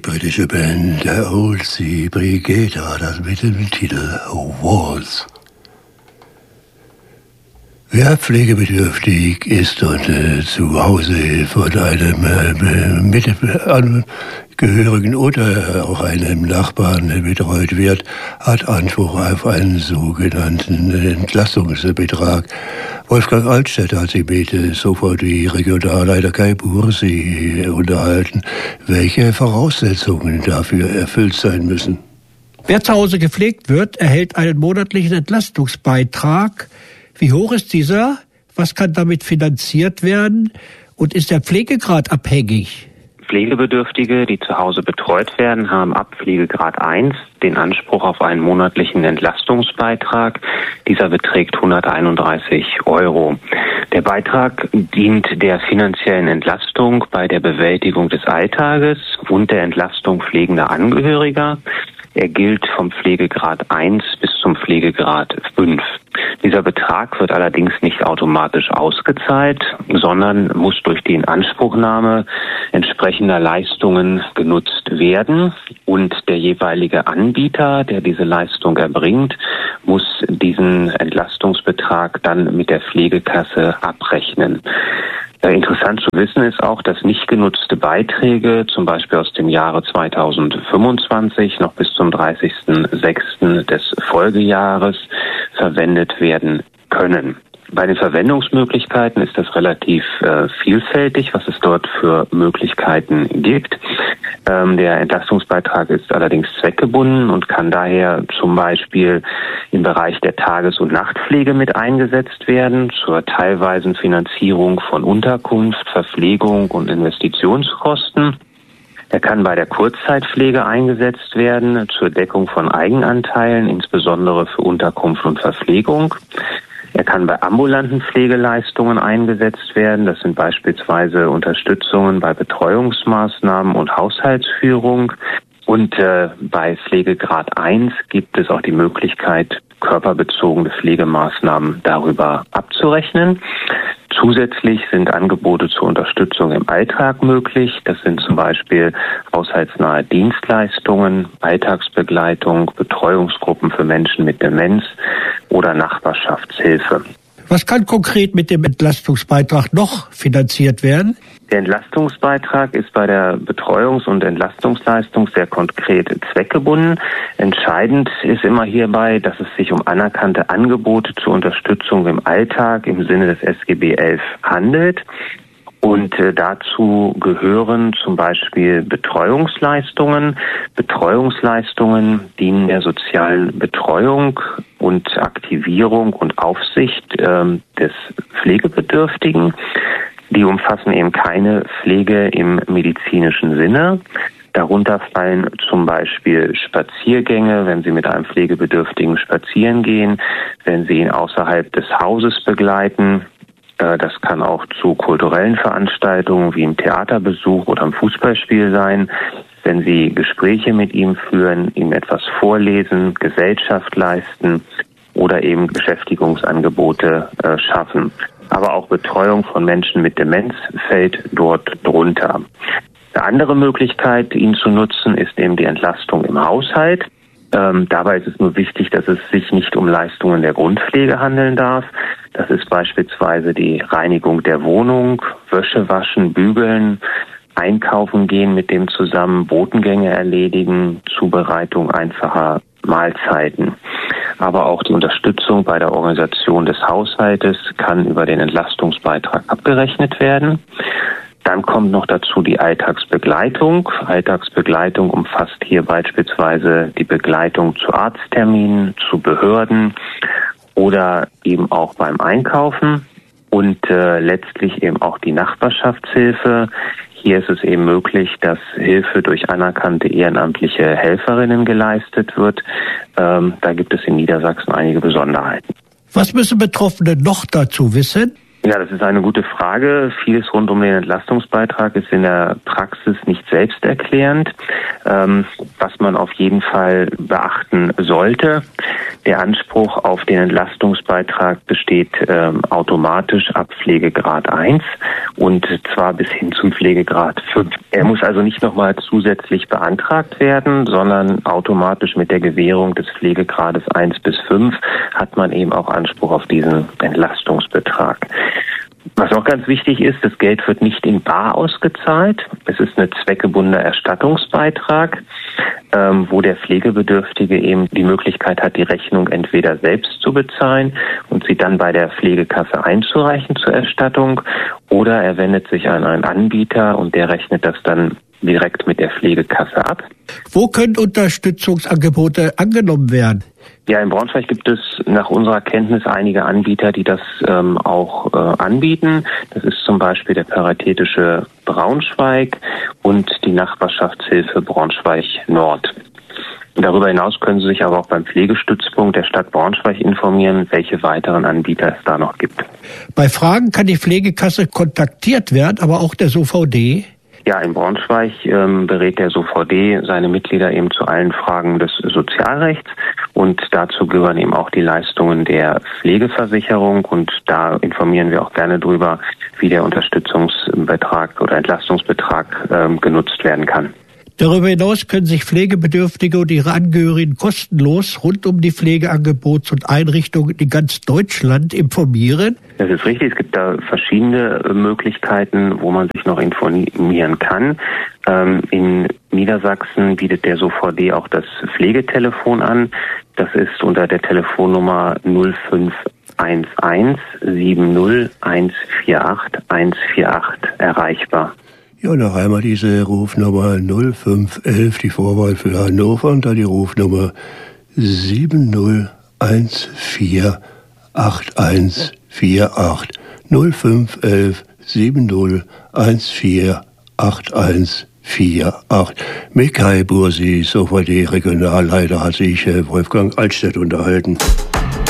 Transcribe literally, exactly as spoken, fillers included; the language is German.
britische Band der Old Sea Brigade, das mit dem Titel Waltz. Wer pflegebedürftig ist und äh, zu Hause von einem äh, Mitangehörigen oder auch einem Nachbarn äh, betreut wird, hat Anspruch auf einen sogenannten Entlastungsbetrag. Wolfgang Altstädt hat sich mit äh, sofort die Regionalleiter Kai Bursi unterhalten, welche Voraussetzungen dafür erfüllt sein müssen. Wer zu Hause gepflegt wird, erhält einen monatlichen Entlastungsbeitrag. Wie hoch ist dieser? Was kann damit finanziert werden? Und ist der Pflegegrad abhängig? Pflegebedürftige, die zu Hause betreut werden, haben ab Pflegegrad eins den Anspruch auf einen monatlichen Entlastungsbeitrag. Dieser beträgt hunderteinunddreißig Euro. Der Beitrag dient der finanziellen Entlastung bei der Bewältigung des Alltages und der Entlastung pflegender Angehöriger. Er gilt vom Pflegegrad eins bis zum Pflegegrad fünf. Dieser Betrag wird allerdings nicht automatisch ausgezahlt, sondern muss durch die Inanspruchnahme entsprechender Leistungen genutzt werden. Und der jeweilige Anbieter, der diese Leistung erbringt, muss diesen Entlastungsbetrag dann mit der Pflegekasse abrechnen. Interessant zu wissen ist auch, dass nicht genutzte Beiträge, zum Beispiel aus dem Jahre zweitausendfünfundzwanzig noch bis zum dreißigsten sechsten des Folgejahres verwendet werden können. Bei den Verwendungsmöglichkeiten ist das relativ äh, vielfältig, was es dort für Möglichkeiten gibt. Ähm, der Entlastungsbeitrag ist allerdings zweckgebunden und kann daher zum Beispiel im Bereich der Tages- und Nachtpflege mit eingesetzt werden, zur teilweisen Finanzierung von Unterkunft, Verpflegung und Investitionskosten. Er kann bei der Kurzzeitpflege eingesetzt werden, zur Deckung von Eigenanteilen, insbesondere für Unterkunft und Verpflegung. Er kann bei ambulanten Pflegeleistungen eingesetzt werden. Das sind beispielsweise Unterstützungen bei Betreuungsmaßnahmen und Haushaltsführung. Und äh, bei Pflegegrad eins gibt es auch die Möglichkeit, körperbezogene Pflegemaßnahmen darüber abzurechnen. Zusätzlich sind Angebote zur Unterstützung im Alltag möglich. Das sind zum Beispiel haushaltsnahe Dienstleistungen, Alltagsbegleitung, Betreuungsgruppen für Menschen mit Demenz oder Nachbarschaftshilfe. Was kann konkret mit dem Entlastungsbeitrag noch finanziert werden? Der Entlastungsbeitrag ist bei der Betreuungs- und Entlastungsleistung sehr konkret zweckgebunden. Entscheidend ist immer hierbei, dass es sich um anerkannte Angebote zur Unterstützung im Alltag im Sinne des S G B elf handelt. Und äh, dazu gehören zum Beispiel Betreuungsleistungen. Betreuungsleistungen dienen der sozialen Betreuung und Aktivierung und Aufsicht äh, des Pflegebedürftigen. Die umfassen eben keine Pflege im medizinischen Sinne. Darunter fallen zum Beispiel Spaziergänge, wenn Sie mit einem Pflegebedürftigen spazieren gehen, wenn Sie ihn außerhalb des Hauses begleiten. Das kann auch zu kulturellen Veranstaltungen wie einem Theaterbesuch oder einem Fußballspiel sein, wenn Sie Gespräche mit ihm führen, ihm etwas vorlesen, Gesellschaft leisten oder eben Beschäftigungsangebote äh, schaffen. Aber auch Betreuung von Menschen mit Demenz fällt dort drunter. Eine andere Möglichkeit, ihn zu nutzen, ist eben die Entlastung im Haushalt. Ähm, dabei ist es nur wichtig, dass es sich nicht um Leistungen der Grundpflege handeln darf. Das ist beispielsweise die Reinigung der Wohnung, Wäsche waschen, bügeln, einkaufen gehen mit dem zusammen, Botengänge erledigen, Zubereitung einfacher Mahlzeiten. Aber auch die Unterstützung bei der Organisation des Haushaltes kann über den Entlastungsbeitrag abgerechnet werden. Dann kommt noch dazu die Alltagsbegleitung. Alltagsbegleitung umfasst hier beispielsweise die Begleitung zu Arztterminen, zu Behörden oder eben auch beim Einkaufen und äh, letztlich eben auch die Nachbarschaftshilfe. Hier ist es eben möglich, dass Hilfe durch anerkannte ehrenamtliche Helferinnen geleistet wird. Ähm, da gibt es in Niedersachsen einige Besonderheiten. Was müssen Betroffene noch dazu wissen? Ja, das ist eine gute Frage. Vieles rund um den Entlastungsbeitrag ist in der Praxis nicht selbsterklärend. Ähm, was man auf jeden Fall beachten sollte: Der Anspruch auf den Entlastungsbeitrag besteht ähm, automatisch ab Pflegegrad eins und zwar bis hin zum Pflegegrad fünf. Er muss also nicht nochmal zusätzlich beantragt werden, sondern automatisch mit der Gewährung des Pflegegrades eins bis fünf hat man eben auch Anspruch auf diesen Entlastungsbetrag. Was auch ganz wichtig ist, das Geld wird nicht in bar ausgezahlt. Es ist ein zweckgebundener Erstattungsbeitrag, ähm, wo der Pflegebedürftige eben die Möglichkeit hat, die Rechnung entweder selbst zu bezahlen und sie dann bei der Pflegekasse einzureichen zur Erstattung, oder er wendet sich an einen Anbieter und der rechnet das dann direkt mit der Pflegekasse ab. Wo können Unterstützungsangebote angenommen werden? Ja, in Braunschweig gibt es nach unserer Kenntnis einige Anbieter, die das ähm, auch äh, anbieten. Das ist zum Beispiel der Paritätische Braunschweig und die Nachbarschaftshilfe Braunschweig Nord. Darüber hinaus können Sie sich aber auch beim Pflegestützpunkt der Stadt Braunschweig informieren, welche weiteren Anbieter es da noch gibt. Bei Fragen kann die Pflegekasse kontaktiert werden, aber auch der S O V D? Ja, in Braunschweig ähm, berät der S O V D seine Mitglieder eben zu allen Fragen des Sozialrechts und dazu gehören eben auch die Leistungen der Pflegeversicherung und da informieren wir auch gerne drüber, wie der Unterstützungsbetrag oder Entlastungsbetrag ähm, genutzt werden kann. Darüber hinaus können sich Pflegebedürftige und ihre Angehörigen kostenlos rund um die Pflegeangebots- und Einrichtungen in ganz Deutschland informieren. Das ist richtig. Es gibt da verschiedene Möglichkeiten, wo man sich noch informieren kann. Ähm, in Niedersachsen bietet der S O V D auch das Pflegetelefon an. Das ist unter der Telefonnummer null fünf eins eins sieben null eins vier acht eins vier acht erreichbar. Ja, noch einmal diese Rufnummer null fünf eins eins, die Vorwahl für Hannover, und dann die Rufnummer sieben null eins vier acht eins vier acht. null fünf eins eins sieben null eins vier acht eins vier acht. Mit Kai Bursi, S O V D Regionalleiter, hat sich Wolfgang Altstädt unterhalten.